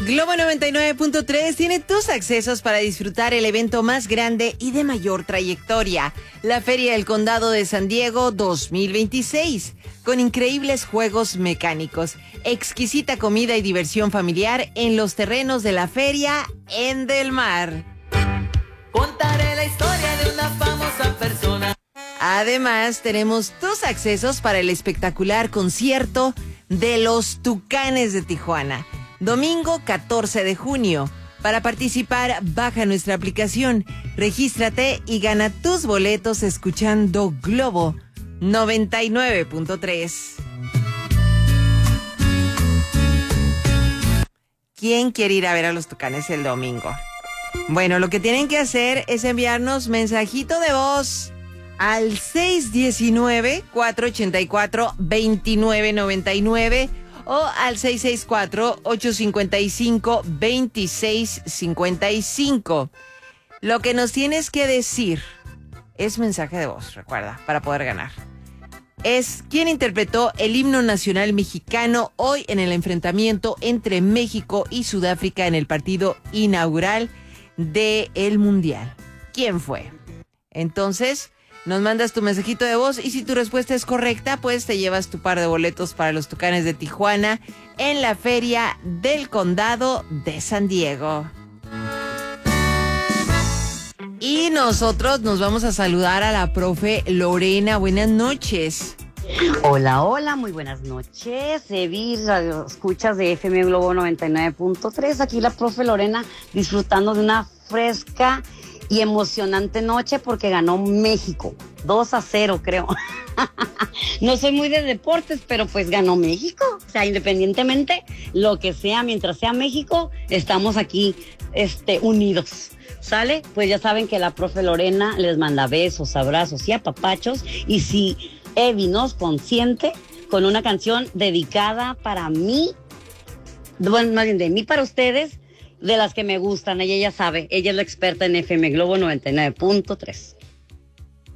Globo 99.3 tiene tus accesos para disfrutar el evento más grande y de mayor trayectoria, la Feria del Condado de San Diego 2026, con increíbles juegos mecánicos, exquisita comida y diversión familiar en los terrenos de la feria en Del Mar. Contaré la historia de una famosa persona. Además, tenemos tus accesos para el espectacular concierto de los Tucanes de Tijuana, domingo 14 de junio. Para participar, baja nuestra aplicación, regístrate y gana tus boletos escuchando Globo 99.3. ¿Quién quiere ir a ver a los Tucanes el domingo? Bueno, lo que tienen que hacer es enviarnos mensajito de voz al 619-484-2999 o al 664-855-2655. Lo que nos tienes que decir es mensaje de voz, recuerda, para poder ganar. Es quién interpretó el himno nacional mexicano hoy en el enfrentamiento entre México y Sudáfrica en el partido inaugural del Mundial. ¿Quién fue? Entonces, nos mandas tu mensajito de voz y si tu respuesta es correcta, pues te llevas tu par de boletos para los Tucanes de Tijuana en la Feria del Condado de San Diego. Y nosotros nos vamos a saludar a la profe Lorena. Buenas noches. Hola, hola, muy buenas noches. Escuchas de FM Globo 99.3. Aquí la profe Lorena disfrutando de una fresca y emocionante noche porque ganó México. 2-0, creo. No soy muy de deportes, pero pues ganó México. O sea, independientemente, lo que sea, mientras sea México, estamos aquí unidos. ¿Sale? Pues ya saben que la profe Lorena les manda besos, abrazos y apapachos. Y si Evi nos consiente con una canción dedicada para mí, bueno, más bien de mí para ustedes, de las que me gustan. Ella ya sabe, ella es la experta en FM Globo 99.3.